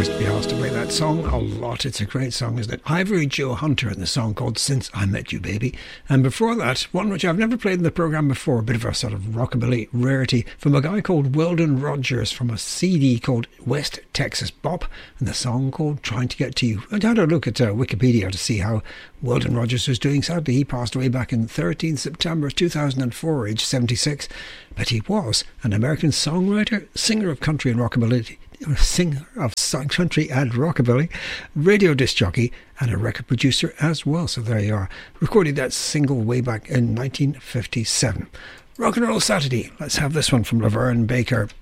nice to be asked to play that song a lot. It's a great song, isn't it? Ivory Joe Hunter and the song called Since I Met You Baby. And before that, one which I've never played in the programme before, a bit of a sort of rockabilly rarity from a guy called Weldon Rogers from a CD called West Texas Bop and the song called Trying to Get to You. I had a look at Wikipedia to see how Weldon Rogers was doing. Sadly, he passed away back in 13th September 2004, aged 76. But he was an American songwriter, singer of country and rockabilly, country and rockabilly, radio disc jockey and a record producer as well. So there you are. Recorded that single way back in 1957. Rock and Roll Saturday. Let's have this one from Laverne Baker.